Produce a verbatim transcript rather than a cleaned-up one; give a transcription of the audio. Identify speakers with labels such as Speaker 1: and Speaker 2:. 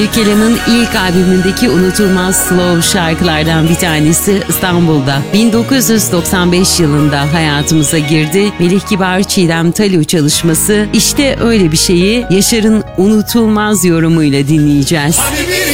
Speaker 1: Kelam'ın ilk albümündeki unutulmaz slow şarkılardan bir tanesi İstanbul'da. bin dokuz yüz doksan beş yılında hayatımıza girdi. Melih Kibar, Çiğdem Talu çalışması. İşte öyle bir şeyi Yaşar'ın unutulmaz yorumuyla dinleyeceğiz.